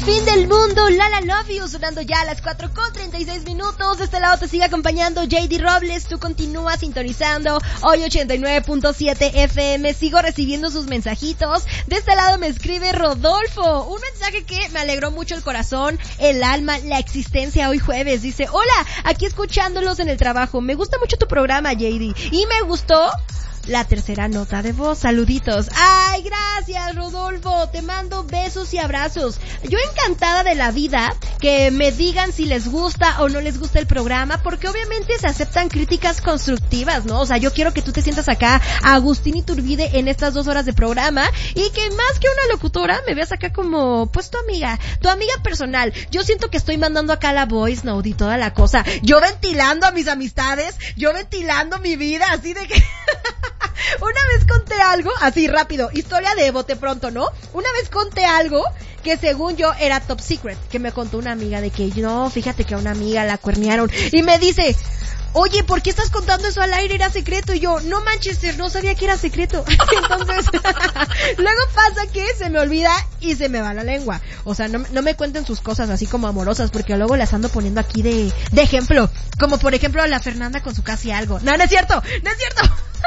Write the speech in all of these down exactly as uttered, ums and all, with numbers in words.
fin del mundo, Lala Love You, sonando ya a las cuatro con treinta y seis minutos. De este lado te sigue acompañando J D Robles. Tú continúas sintonizando hoy ochenta y nueve punto siete F M. Sigo recibiendo sus mensajitos. De este lado me escribe Rodolfo, un mensaje que me alegró mucho el corazón, el alma, la existencia hoy jueves. Dice: hola, aquí escuchándolos en el trabajo. Me gusta mucho tu programa, J D, y me gustó la tercera nota de voz. Saluditos. Ay, gracias, Rodolfo. Te mando besos y abrazos. Yo encantada de la vida que me digan si les gusta o no les gusta el programa, porque obviamente se aceptan críticas constructivas, ¿no? O sea, yo quiero que tú te sientas acá, Agustín Iturbide, en estas dos horas de programa, y que más que una locutora me veas acá como, pues, tu amiga, tu amiga personal. Yo siento que estoy mandando acá la voice note y toda la cosa. Yo ventilando a mis amistades, yo ventilando mi vida, así de que... Una vez conté algo, así rápido, historia de bote pronto, ¿no? Una vez conté algo que según yo era top secret, que me contó una amiga de que no, fíjate que a una amiga la cuernearon, y me dice: oye, ¿por qué estás contando eso al aire? Era secreto. Y yo, no Manchester, no sabía que era secreto. Entonces, luego pasa que se me olvida y se me va la lengua. O sea, no, no me cuenten sus cosas así como amorosas, porque luego las ando poniendo aquí de, de ejemplo. Como por ejemplo a la Fernanda con su casi algo. No, no es cierto, no es cierto.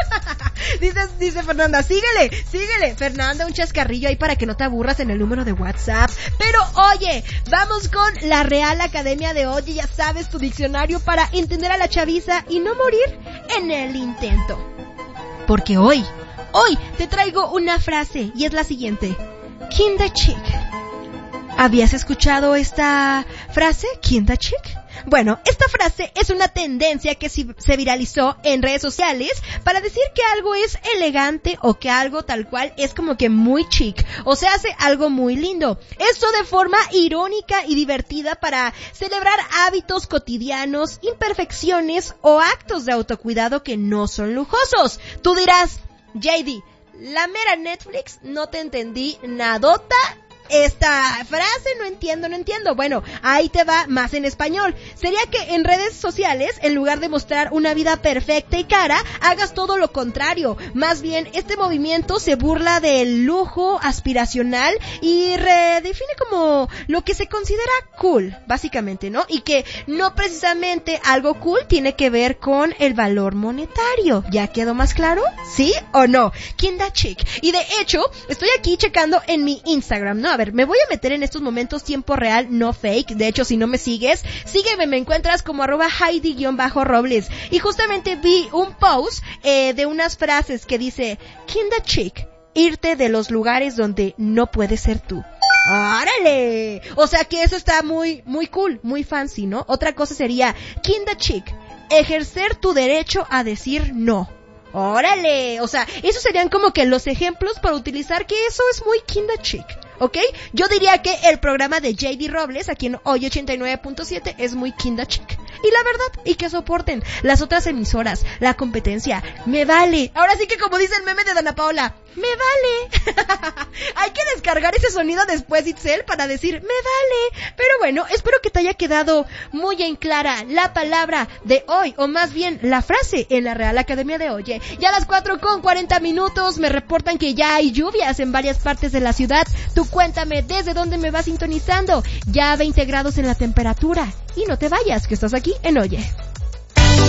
Dice, dice Fernanda, síguele, síguele. Fernanda, un chascarrillo ahí para que no te aburras en el número de WhatsApp. Pero oye, vamos con la Real Academia de hoy. Ya sabes, tu diccionario para entender a la chaviza y no morir en el intento. Porque hoy, hoy te traigo una frase y es la siguiente: Kinderchick. ¿Habías escuchado esta frase, Kinderchick? Bueno, esta frase es una tendencia que se viralizó en redes sociales para decir que algo es elegante o que algo tal cual es como que muy chic o se hace algo muy lindo. Esto de forma irónica y divertida para celebrar hábitos cotidianos, imperfecciones o actos de autocuidado que no son lujosos. Tú dirás: J D, la mera Netflix, no te entendí nadota. Esta frase no entiendo, no entiendo. Bueno, ahí te va más en español. Sería que en redes sociales, en lugar de mostrar una vida perfecta y cara, hagas todo lo contrario. Más bien, este movimiento se burla del lujo aspiracional y redefine como lo que se considera cool, básicamente, ¿no? Y que no precisamente algo cool tiene que ver con el valor monetario. ¿Ya quedó más claro? ¿Sí o no? Kinderchick. Y de hecho, estoy aquí checando en mi Instagram, ¿no? A ver, me voy a meter en estos momentos tiempo real, no fake. De hecho, si no me sigues, sígueme, me encuentras como arroba Heidi-Robles. Y justamente vi un post eh, de unas frases que dice: Kinderchick, irte de los lugares donde no puedes ser tú. ¡Órale! O sea que eso está muy, muy cool, muy fancy, ¿no? Otra cosa sería Kinderchick, ejercer tu derecho a decir no. ¡Órale! O sea, esos serían como que los ejemplos para utilizar que eso es muy Kinderchick, ¿ok? Yo diría que el programa de J D Robles, aquí en Hoy ochenta y nueve punto siete, es muy Kinderchick. Y la verdad, y que soporten las otras emisoras, la competencia, me vale. Ahora sí que como dice el meme de Dana Paola, me vale. Hay que descargar ese sonido después, Itzel, para decir, me vale. Pero bueno, espero que te haya quedado muy en clara la palabra de hoy, o más bien la frase en la Real Academia de hoy. Ya a las cuatro con cuarenta minutos me reportan que ya hay lluvias en varias partes de la ciudad. Tú cuéntame desde dónde me vas sintonizando. Ya veinte grados en la temperatura. Y no te vayas, que estás aquí en Oye.